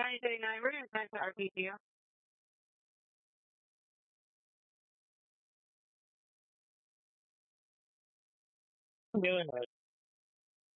2039, we're going to connect to RPTO. I'm doing it.